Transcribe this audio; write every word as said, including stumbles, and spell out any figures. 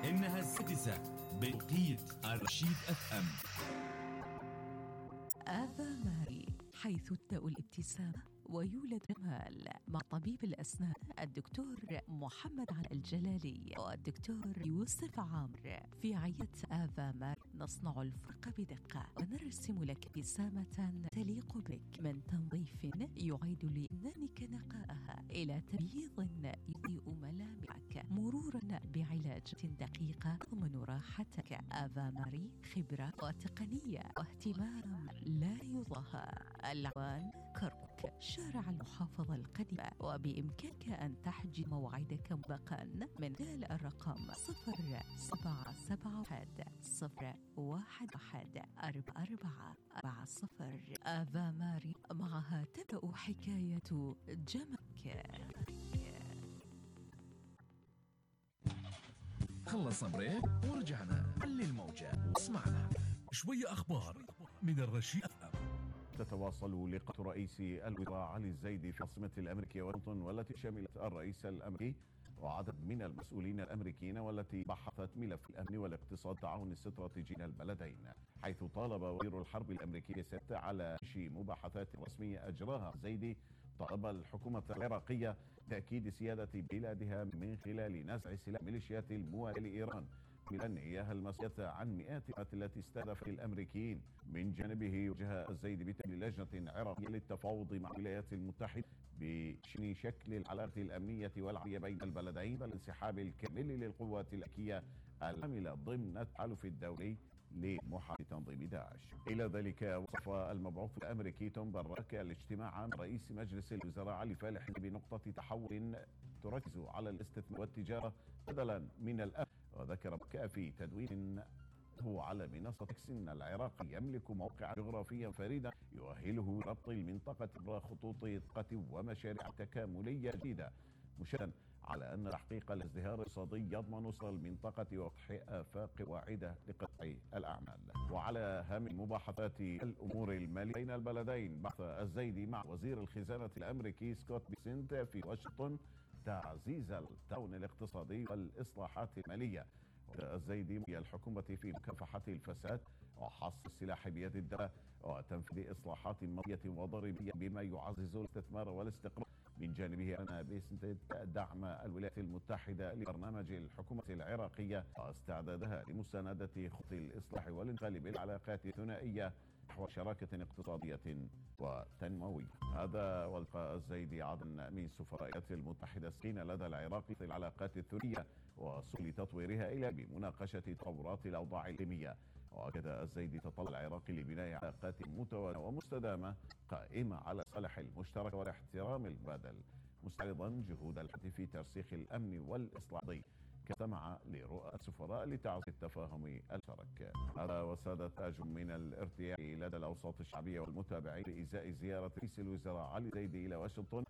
إنها السادسة بتوقيت الرشيد أف أم. آفا ماري، حيث تبدأ الابتسامة ويولد جمال، مع طبيب الأسنان الدكتور محمد علي الجلالي والدكتور يوسف عامر. في عيادة آفا ماري نصنع الفرق بدقة ونرسم لك ابتسامة تليق بك، من تنظيف يعيد لأسنانك نقاءها إلى تبييض يضيء ملامحك، مرورا بعلاج دقيقة ومن راحتك. آفا ماري خبرة وتقنية واهتمام لا يضاهى. العنوان كركوك، شارع المحافظة القديمة، وبإمكانك أن تحجز موعدك مسبقا من خلال الرقم صفر سبعة سبعة واحد صفر واحد واحد أربعة أربعة أربعة صفر. آفا ماري، معها تبدأ حكاية جمالك. خلصنا بريك ورجعنا. علي الموجة واسمعنا شوية أخبار من الرشيد أف أم. تتواصل لقاء رئيس الوزراء علي الزيدي في العاصمة الأمريكية واشنطن، والتي شملت الرئيس الأمريكي وعدد من المسؤولين الأمريكيين، والتي بحثت ملف الأمن والاقتصاد والتعاون الاستراتيجي بين البلدين، حيث طالب وزير الحرب الأمريكي ست على شي مباحثات رسمية أجراها الزيدي. طالب الحكومة العراقية تأكيد سيادة بلادها من خلال نزع سلاح ميليشيات الموالية لإيران، من إياها المسؤولية عن مئات التي استهدفت الأمريكيين. من جانبه وجه الزيدي بتشكيل لجنة عراقية للتفاوض مع الولايات المتحدة بشأن شكل العلاقات الأمنية والعربية بين البلدين والانسحاب الكامل للقوات الأمريكية العاملة ضمن التحالف الدولي لمحاربة تنظيم داعش. إلى ذلك وصف المبعوث الأمريكي توم باراك الاجتماع مع رئيس مجلس الوزراء علي فالح بنقطة تحول تركز على الاستثمار والتجارة بدلا من الأمن، وذكر باراك في تدوين هو على منصة إكس أن العراق يملك موقعا جغرافيا فريدا يؤهله ربط المنطقة عبر خطوط طاقة ومشاريع تكاملية جديدة، مشددا على أن تحقيق الازدهار الاقتصادي يضمن وصول المنطقة وفتح آفاق واعدة لقطاع الأعمال. وعلى هامش مباحثات الأمور المالية بين البلدين، بعث الزيدي مع وزير الخزانة الأمريكي سكوت بيسنت في واشنطن تعزيز التعاون الاقتصادي والإصلاحات المالية. الزيدي هي الحكومة في مكافحة الفساد وحصر السلاح بيد الدولة وتنفيذ إصلاحات مالية وضريبية بما يعزز الاستثمار والاستقرار. من جانبه أن بيسنت دعم الولايات المتحدة لبرنامج الحكومة العراقية واستعدادها لمساندة خطط الإصلاح والانقلاب بالعلاقات الثنائية نحو شراكة اقتصادية وتنموية. هذا والقاء الزيدي عدد من سفرائيات المتحدة السكين لدى العراق في العلاقات الثنائية وسبل تطويرها إلى بمناقشة تطورات الأوضاع الإقليمية. وكذا الزيدي تطلع العراق لبناء علاقات متوازنة ومستدامة قائمة على الصالح المشترك والاحترام المتبادل، مستعرضا جهود الحد في ترسيخ الأمن والإصلاح، كما لرؤى السفراء لتعزيز التفاهم المشترك. هذا وسادة تاج من الارتياح لدى الأوساط الشعبية والمتابعين لإزاء زيارة رئيس الوزراء علي الزيدي إلى واشنطن